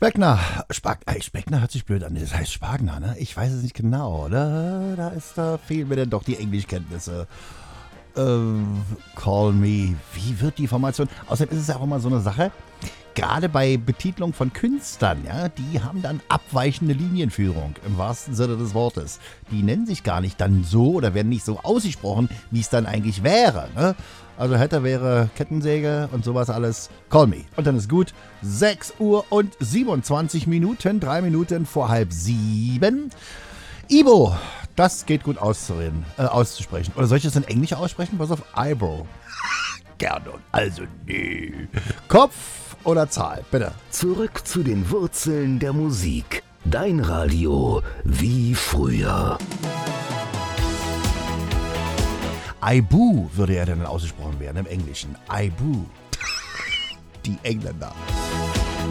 Speckner hört sich blöd an. Das heißt Spagner, ne? Ich weiß es nicht genau, oder? Da fehlen mir dann doch die Englischkenntnisse. Call me. Wie wird die Formation? Außerdem ist es ja auch immer so eine Sache. Gerade bei Betitlung von Künstlern, ja, die haben dann abweichende Linienführung, im wahrsten Sinne des Wortes. Die nennen sich gar nicht dann so oder werden nicht so ausgesprochen, wie es dann eigentlich wäre, ne? Also hätte, wäre, Kettensäge und sowas alles. Call me. Und dann ist gut. 6 Uhr und 27 Minuten, 3 Minuten vor 6:30. Ibo, das geht gut auszusprechen. Oder soll ich das in Englisch aussprechen? Pass auf, Ibo. Gerne. Also nee. Kopf oder Zahl, bitte. Zurück zu den Wurzeln der Musik. Dein Radio wie früher. Ibu würde ja dann ausgesprochen werden im Englischen. Ibu. Die Engländer.